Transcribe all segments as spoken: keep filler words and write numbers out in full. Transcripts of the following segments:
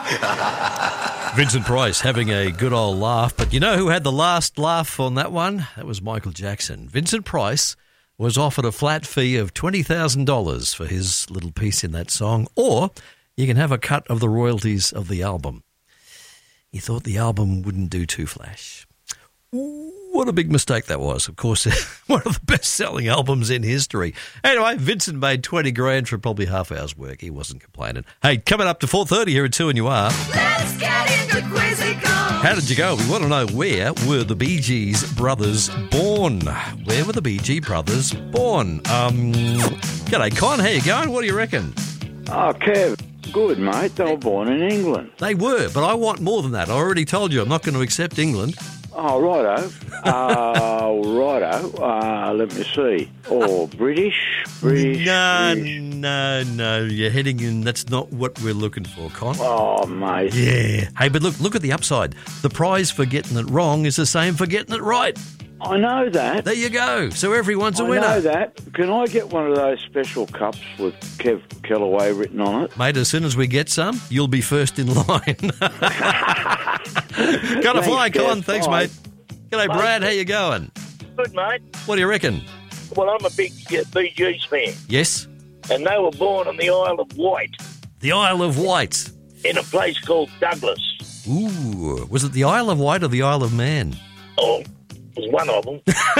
Vincent Price having a good old laugh. But you know who had the last laugh on that one? That was Michael Jackson. Vincent Price was offered a flat fee of twenty thousand dollars for his little piece in that song, or you can have a cut of the royalties of the album. He thought the album wouldn't do too flash. What a big mistake that was. Of course, one of the best-selling albums in history. Anyway, Vincent made twenty grand for probably half hour's work. He wasn't complaining. Hey, coming up to four thirty here at two and you are. Let's get into Quizzical. How did you go? We want to know, where were the Bee Gees brothers born? Where were the Bee Gees brothers born? Um, g'day, Con. How you going? What do you reckon? Oh, Kev. Good, mate. They were born in England. They were, but I want more than that. I already told you I'm not going to accept England. Oh, righto. Uh, righto. Uh, let me see. Or British? British? No, British. no, no. You're heading in. That's not what we're looking for, Con. Oh, mate. Yeah. Hey, but look, look at the upside. The prize for getting it wrong is the same for getting it right. I know that. There you go. So everyone's a I winner. know that. Can I get one of those special cups with Kev Kellaway written on it? Mate, as soon as we get some, you'll be first in line. Got to fly, Kev. Con. Thanks, Bye. mate. G'day, Brad. How you going? Good, mate. What do you reckon? Well, I'm a big uh, Bee Gees fan, Yes? and they were born on the Isle of Wight The Isle of Wight. in a place called Douglas. Ooh. Was it the Isle of Wight or the Isle of Man? Oh, it was one of them.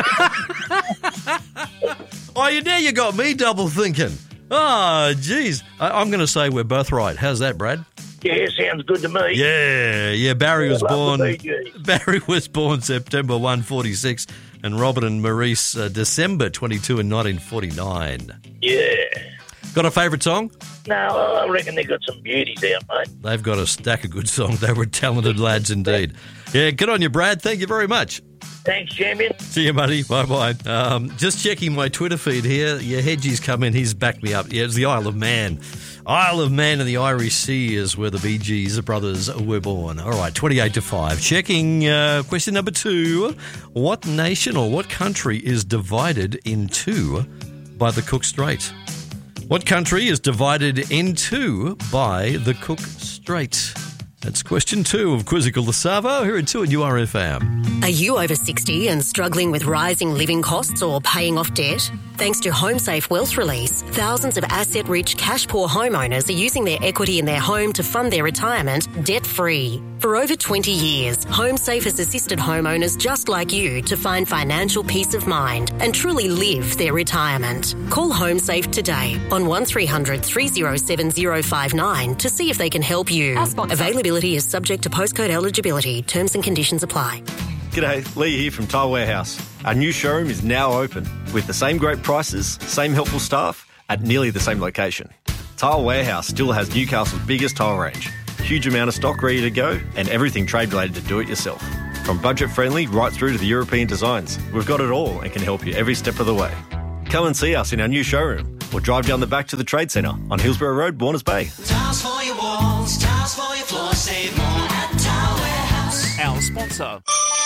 Oh, you now you got me double thinking. Oh, geez. I- I'm going to say we're both right. How's that, Brad? Yeah, sounds good to me. Yeah, yeah. Barry was I love born. the Bee Gees. Barry was born September first, forty-six, and Robert and Maurice uh, December twenty-second in nineteen forty-nine. Yeah. Got a favourite song? No, I reckon they got some beauties out, mate. They've got a stack of good songs. They were talented lads indeed. Yeah, good on you, Brad. Thank you very much. Thanks, champion. See you, buddy. Bye-bye. Um, just checking my Twitter feed here. Yeah, Hedgie's come in. He's backed me up. Yeah, it's the Isle of Man. Isle of Man in the Irish Sea is where the Bee Gees brothers were born. All right, twenty-eight to five. Checking uh, question number two. What nation or what country is divided in two by the Cook Strait? What country is divided in two by the Cook Strait? That's question two of Quizzical the Savo here at two and U R F M. Are you over sixty and struggling with rising living costs or paying off debt? Thanks to HomeSafe Wealth Release, thousands of asset-rich, cash-poor homeowners are using their equity in their home to fund their retirement debt-free. For over twenty years, HomeSafe has assisted homeowners just like you to find financial peace of mind and truly live their retirement. Call HomeSafe today on one three hundred three oh seven oh five nine to see if they can help you. Availability is subject to postcode eligibility. Terms and conditions apply. G'day, Lee here from Tile Warehouse. Our new showroom is now open with the same great prices, same helpful staff at nearly the same location. Tile Warehouse still has Newcastle's biggest tile range, huge amount of stock ready to go, and everything trade related to do it yourself. From budget friendly right through to the European designs, we've got it all and can help you every step of the way. Come and see us in our new showroom or drive down the back to the Trade Centre on Hillsborough Road, Warners Bay. Tiles for your walls, tiles for your floors, save more at Tile Warehouse. Our sponsor.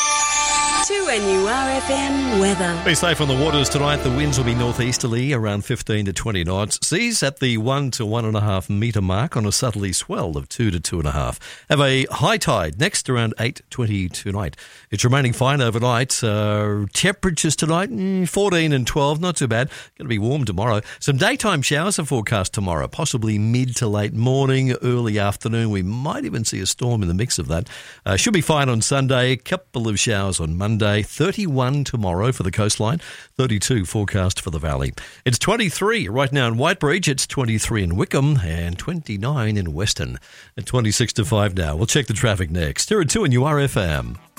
two N U R F M weather. Be safe on the waters tonight. The winds will be northeasterly, around fifteen to twenty knots. Seas at the one to one and a half metre mark on a southerly swell of two to two and a half. Have a high tide next around eight twenty tonight. It's remaining fine overnight. Uh, temperatures tonight, mm, fourteen and twelve, not too bad. Going to be warm tomorrow. Some daytime showers are forecast tomorrow, possibly mid to late morning, early afternoon. We might even see a storm in the mix of that. Uh, should be fine on Sunday. Couple of showers on Monday. thirty-one tomorrow for the coastline, thirty-two forecast for the valley. It's twenty-three right now in Whitebridge, it's twenty-three in Wickham and twenty-nine in Weston. At twenty-six to five now. We'll check the traffic next. Here at two and U R F M.